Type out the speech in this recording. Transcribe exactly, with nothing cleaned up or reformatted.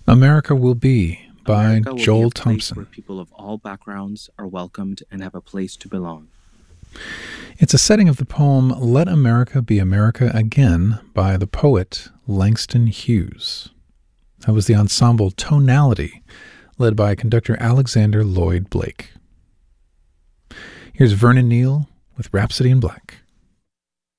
America Will Be by America will Joel be a place Thompson. where people of all backgrounds are welcomed and have a place to belong. It's a setting of the poem Let America Be America Again by the poet Langston Hughes. That was the ensemble Tonality, led by conductor Alexander Lloyd Blake. Here's Vernon Neal with Rhapsody in Black.